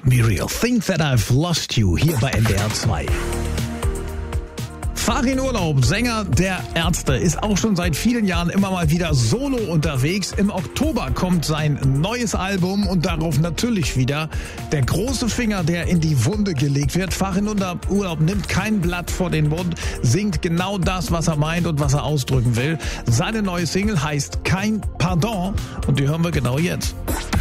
Muriel, Think That I've Lost You, hier bei NDR 2. Farin Urlaub, Sänger der Ärzte, ist auch schon seit vielen Jahren immer mal wieder solo unterwegs. Im Oktober kommt sein neues Album und darauf natürlich wieder der große Finger, der in die Wunde gelegt wird. Farin Urlaub nimmt kein Blatt vor den Mund, singt genau das, was er meint und was er ausdrücken will. Seine neue Single heißt Kein Pardon und die hören wir genau jetzt.